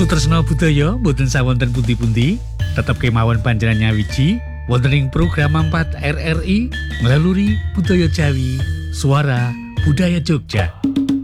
Sutresna budaya boten sawonten pundi-pundi, tetep kemawon panjenengan nyawiji wonten ing program 4 RRI melalui budaya Jawi, suara budaya Jogja.